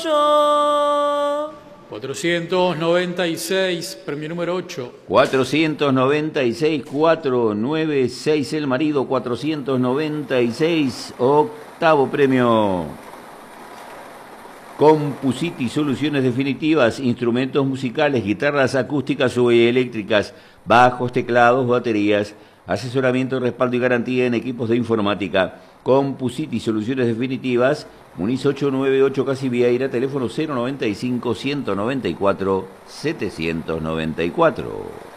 496, premio número 8. 496, 496, el marido, 496, octavo premio. Compusiti, soluciones definitivas, instrumentos musicales, guitarras acústicas o eléctricas, bajos, teclados, baterías, asesoramiento, respaldo y garantía en equipos de informática. Compusiti, soluciones definitivas, Muniz 898 Casi Vieira, teléfono 095 194 794.